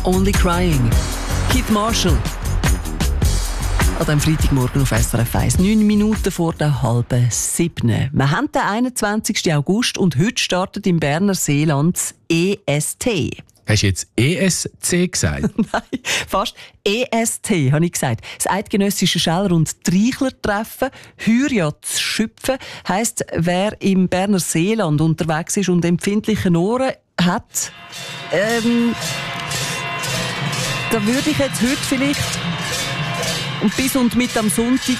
Only Crying. Keith Marshall. An diesem Freitagmorgen auf SRF 1, 9 Minuten vor der 6:30. Wir haben den 21. August und heute startet im Berner Seeland das EST. Hast du jetzt ESC gesagt? Nein, fast. EST, habe ich gesagt. Das Eidgenössische Scheller- und Treichler-Treffen. Heuer zu schöpfen heisst, wer im Berner Seeland unterwegs ist und empfindliche Ohren hat, da würde ich jetzt heute vielleicht und bis und mit am Sonntag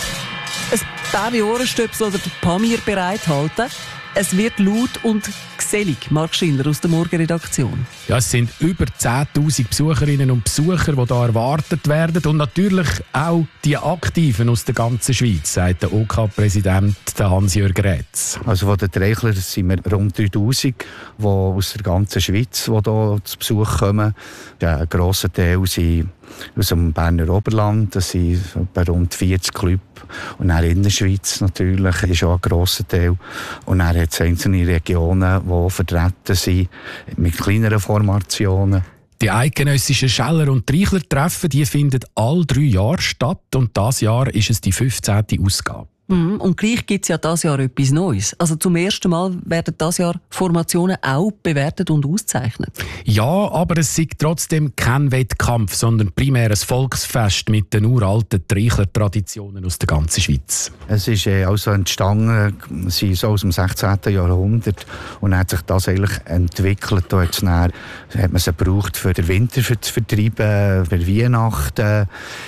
ein paar Ohrenstöpsel oder Pamir bereithalten. Es wird laut und gesellig. Marc Schindler aus der Morgenredaktion. Ja, es sind über 10'000 Besucherinnen und Besucher, die hier erwartet werden. Und natürlich auch die Aktiven aus der ganzen Schweiz, sagt der OK-Präsident Hans-Jörg Rätz. Also von den Treichlern sind wir rund 3'000, die aus der ganzen Schweiz die hier zu Besuch kommen. Ein grosser Teil sind aus dem Berner Oberland, das sind etwa rund 40 Clubs. Und auch in der Schweiz natürlich ist auch ein grosser Teil. Und dann hat es einzelne Regionen, die vertreten sind, mit kleineren Formationen. Die eidgenössischen Scheller- und Treichler-Treffen, die finden alle 3 Jahre statt. Und dieses Jahr ist es die 15. Ausgabe. Und gleich gibt es ja dieses Jahr etwas Neues. Also zum ersten Mal werden dieses Jahr Formationen auch bewertet und ausgezeichnet. Ja, aber es ist trotzdem kein Wettkampf, sondern primär ein Volksfest mit den uralten Treichler-Traditionen aus der ganzen Schweiz. Es ist also entstanden, sie ist so aus dem 16. Jahrhundert und hat sich das eigentlich entwickelt. Da hat man sie gebraucht, für den Winter zu vertreiben, für Weihnachten.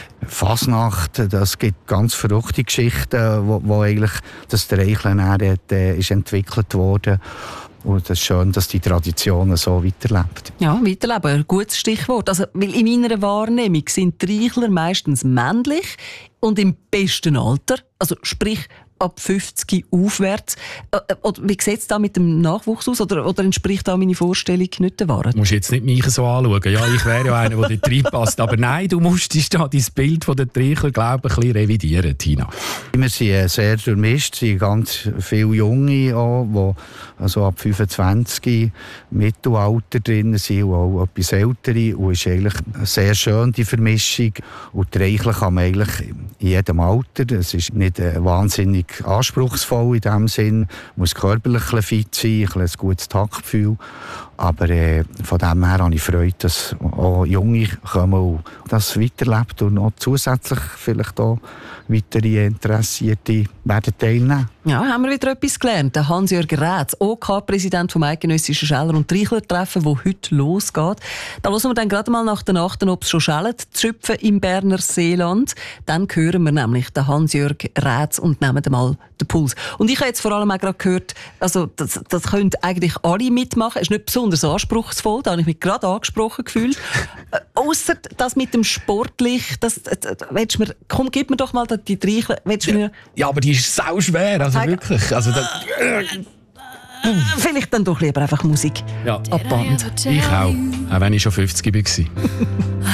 Fasnacht, das gibt ganz verrückte Geschichten, wo eigentlich das Treicheln ist entwickelt wurde. Und es ist schön, dass die Tradition so weiterlebt. Ja, weiterleben, ein gutes Stichwort. Also, weil in meiner Wahrnehmung sind Treichler meistens männlich und im besten Alter, also sprich ab 50 aufwärts. Wie sieht es da mit dem Nachwuchs aus? Oder entspricht da meine Vorstellung nicht der Wahrheit? Du musst jetzt nicht mich so anschauen. Ja, ich wäre ja einer, der dort reinpasst. Aber nein, du musstest da dein Bild von den Treichler, glaube ich, ein bisschen revidieren, Tina. Wir sind sehr durchmischt. Es sind ganz viele Junge, auch, die also ab 25 Mittelalter drin sind, und auch etwas Ältere. Und es ist eigentlich sehr schön, die Vermischung. Und Treichler kann man eigentlich in jedem Alter. Es ist nicht wahnsinnig anspruchsvoll in dem Sinn. Man muss körperlich fit sein, ein gutes Taktgefühl. Aber von dem her habe ich Freude, dass auch Junge kommen und das weiterlebt und noch zusätzlich vielleicht auch weitere Interessierte werden teilnehmen. Ja, haben wir wieder etwas gelernt. Der Hans-Jörg Rätz, OK-Präsident vom Eidgenössischen Scheller- und Treichler-Treffen, das heute losgeht. Da hören wir dann gerade mal nach den Achten, ob es schon schellt, die Schöpfen im Berner Seeland. Dann hören wir nämlich den Hans-Jörg Rätz und nehmen mal den Puls. Und ich habe jetzt vor allem auch gerade gehört, also das können eigentlich alle mitmachen. Es ist nicht besonders anspruchsvoll, da habe ich mich gerade angesprochen gefühlt. Ausser das mit dem Sportlich, komm, gib mir doch mal die Treichler. Ja, aber die ist sau schwer, also wirklich. Also vielleicht dann doch lieber einfach Musik. Ja. Ab Band. Ich auch wenn ich schon 50 war.